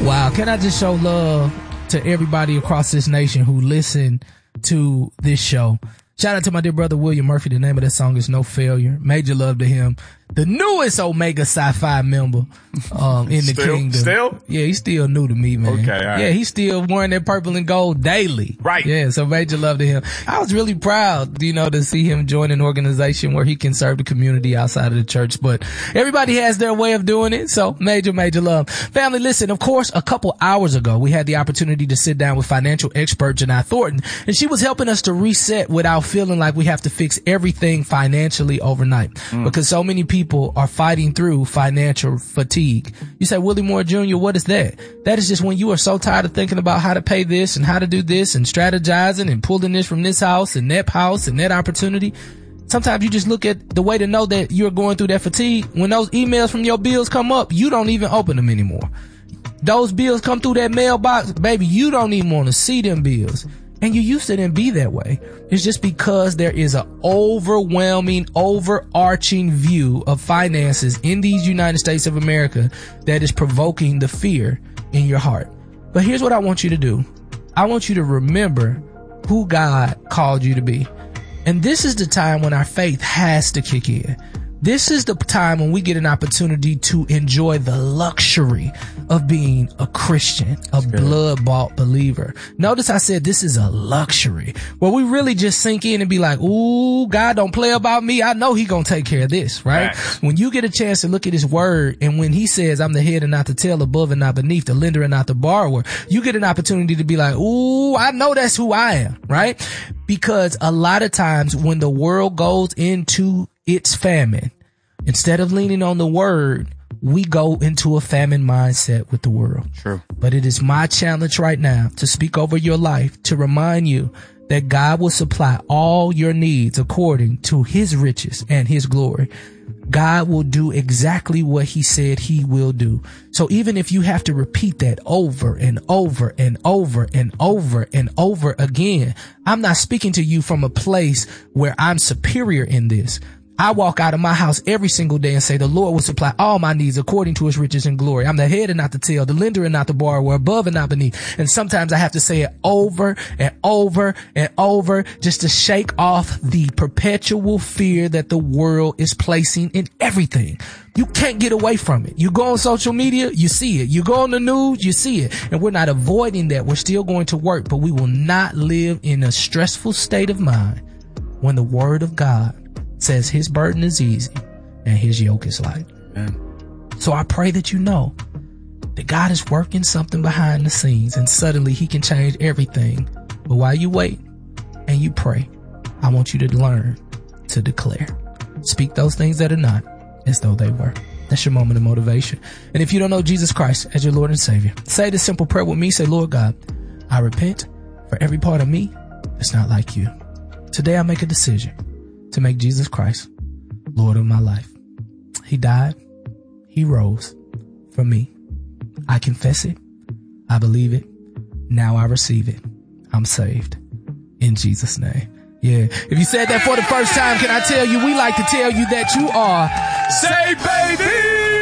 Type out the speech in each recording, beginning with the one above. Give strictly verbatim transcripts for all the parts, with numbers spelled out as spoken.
Wow. Can I just show love to everybody across this nation who listen to this show? Shout out to my dear brother William Murphy. The name of that song is No Failure. Major love to him. The newest Omega Sci-Fi member um, in the still, kingdom. Still? Yeah, he's still new to me, man. Okay, all right. Yeah, he's still wearing that purple and gold daily. Right. Yeah, so major love to him. I was really proud, you know, to see him join an organization where he can serve the community outside of the church. But everybody has their way of doing it, so major, major love. Family, listen, of course, a couple hours ago, we had the opportunity to sit down with financial expert Janai Thornton, and she was helping us to reset without feeling like we have to fix everything financially overnight. Mm. Because so many people are fighting through financial fatigue. You say, Willie Moore Junior, what is that? That is just when you are so tired of thinking about how to pay this and how to do this and strategizing and pulling this from this house and that house and that opportunity. Sometimes you just look at the way to know that you're going through that fatigue. When those emails from your bills come up, you don't even open them anymore. Those bills come through that mailbox, baby, you don't even want to see them bills. And you used to then be that way. It's just because there is an overwhelming, overarching view of finances in these United States of America that is provoking the fear in your heart. But here's what I want you to do. I want you to remember who God called you to be. And this is the time when our faith has to kick in. This is the time when we get an opportunity to enjoy the luxury of being a Christian, a blood-bought believer. Notice I said this is a luxury where we really just sink in and be like, ooh, God don't play about me. I know he gonna take care of this, right? right? When you get a chance to look at his word, and when he says, I'm the head and not the tail, above and not beneath, the lender and not the borrower, you get an opportunity to be like, ooh, I know that's who I am, right? Because a lot of times when the world goes into its famine, instead of leaning on the word, we go into a famine mindset with the world. True. But it is my challenge right now to speak over your life, to remind you that God will supply all your needs according to his riches and his glory. God will do exactly what he said he will do. So even if you have to repeat that over and over and over and over and over again, I'm not speaking to you from a place where I'm superior in this. I walk out of my house every single day and say, the Lord will supply all my needs according to his riches and glory. I'm the head and not the tail, the lender and not the borrower, above and not beneath. And sometimes I have to say it over and over and over just to shake off the perpetual fear that the world is placing in everything. You can't get away from it. You go on social media, you see it. You go on the news, you see it. And we're not avoiding that. We're still going to work, but we will not live in a stressful state of mind when the word of God says his burden is easy and his yoke is light. Amen. So I pray that you know that God is working something behind the scenes and suddenly he can change everything. But while you wait and you pray, I want you to learn to declare. Speak those things that are not as though they were. That's your moment of motivation. And if you don't know Jesus Christ as your Lord and Savior, say this simple prayer with me. Say, Lord God, I repent for every part of me that's not like you. Today I make a decision to make Jesus Christ Lord of my life. He died. He rose for me. I confess it. I believe it. Now I receive it. I'm saved. In Jesus' name. Yeah. If you said that for the first time, can I tell you, we like to tell you that you are saved, baby!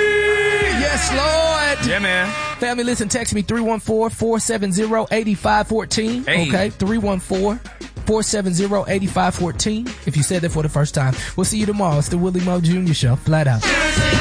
Yes, Lord. Yeah, man. Family, listen, text me three one four, four seven zero, eight five one four. Hey. Okay, three one four, four seven zero, eight five one four. If you said that for the first time, we'll see you tomorrow. It's the Willie Moore Junior Show. Flat out.